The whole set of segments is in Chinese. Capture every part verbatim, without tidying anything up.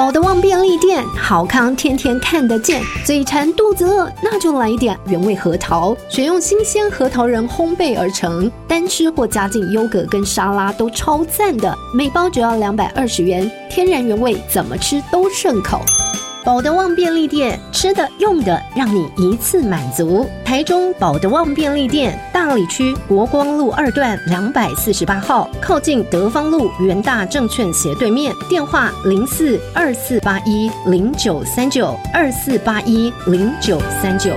保德旺便利店，好康天天看得见。嘴馋肚子饿，那就来一点原味核桃，选用新鲜核桃仁烘焙而成，单吃或加进优格跟沙拉都超赞的。每包只要两百二十元，天然原味，怎么吃都顺口。保德旺便利店，吃的用的让你一次满足。台中保德旺便利店，大里区国光路二段两百四十八号，靠近德芳路元大证券斜对面。电话零四二四八一零九三九二四八一零九三九。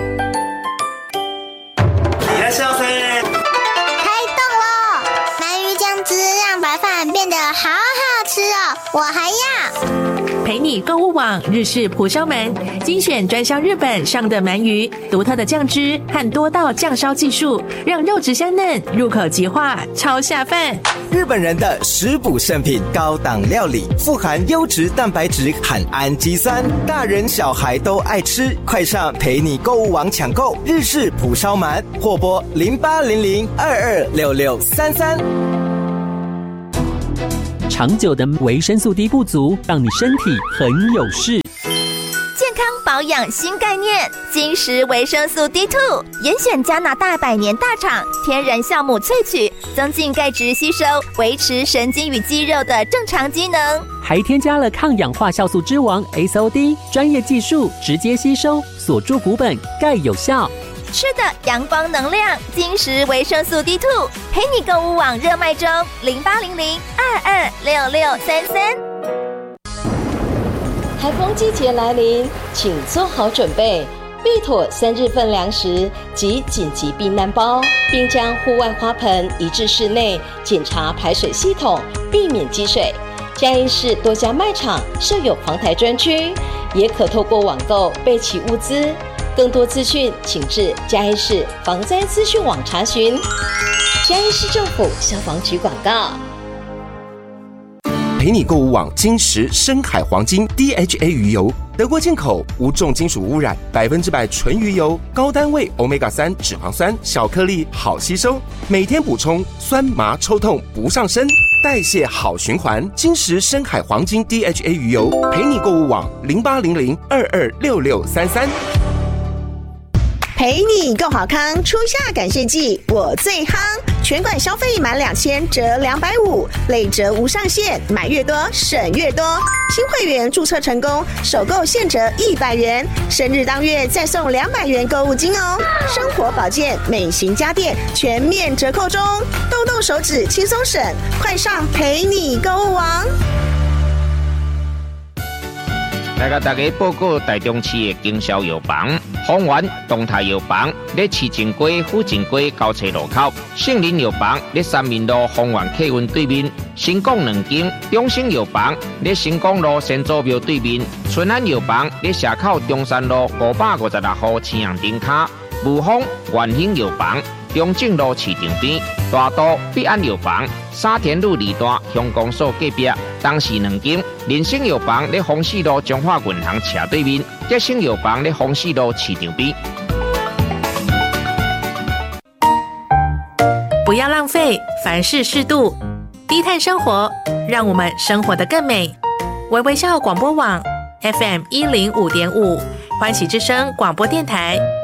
いらっしゃいませ。 开动喽！鳗鱼酱汁让白饭变得好好吃哦，我还要。 陪你购物网日式蒲烧鳗，精选专销日本上的鳗鱼，独特的酱汁和多道酱烧技术，让肉质香嫩，入口即化，超下饭。 日本人的食补圣品，高档料理，富含优质蛋白质和氨基酸，大人小孩都爱吃。快上陪你购物网抢购日式蒲烧鳗，或拨零八零零二二六六三三。 长久的维生素 D 不足，让你身体很有事。 健康保养新概念，金石维生素 D 二 严选加拿大百年大厂天然酵母萃取，增进钙质吸收，维持神经与肌肉的正常机能， 还添加了抗氧化酵素之王 S O D， 专业技术直接吸收，锁住骨本，钙有效。 吃的阳光能量，金石维生素 D 二 陪你购物网热卖中，零八零零二二六六三三。 台风季节来临，请做好准备，备妥三日份粮食及紧急避难包，并将户外花盆移至室内，检查排水系统，避免积水。嘉义市多家卖场设有防台专区，也可透过网购备齐物资。更多资讯，请至嘉义市防灾资讯网查询。嘉义市政府消防局广告。 陪你购物网金石深海黄金 D H A 鱼油，德国进口，无重金属污染，百分之百纯鱼油，高单位 欧米伽三 脂肪酸，小颗粒好吸收，每天补充，酸麻抽痛不上身，代谢好循环。金石深海黄金 D H A 鱼油，陪你购物网零八零零二二六六三三。 陪你购好康，初夏感谢季我最夯，全馆消费满两千折两百五，累折无上限，买越多省越多。新会员注册成功，首购现折一百元，生日当月再送两百元购物金哦。生活保健、美型家电全面折扣中，动动手指轻松省，快上陪你购物网。 来甲大家报告台中市的经销药房，丰源东泰药房在市政街府政街交叉路口，杏林药房在三民路丰源客运对面，新港两间中兴药房在新港路先祖庙对面，春安药房在社口中山路五百五十六号青阳顶卡，武丰元兴药房中正路市场边，大都必安药房沙田路二段乡公所隔壁，东市两间人生药房在丰市路中华银行斜对面，吉生药房在丰市路市场边。 不要浪费，凡事适度，低碳生活，让我们生活得更美。微微笑广播网 F M 一零五点五，欢喜之声广播电台。